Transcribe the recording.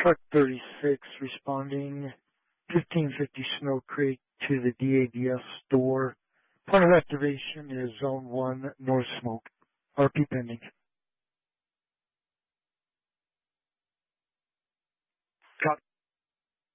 Truck 36 responding 1550 Snow Creek to the DABS store. Point of activation is Zone 1 North Smoke. RP pending. Copy.